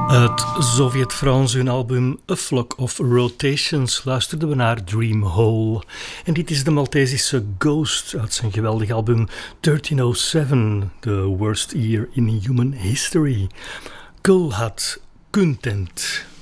Uit Sovjet-Frans hun album A Flock of Rotations luisterden we naar Dream Hole. En dit is de Maltesische Ghost uit zijn geweldig album 1307, The Worst Year in Human History. Kulhat Kuntent.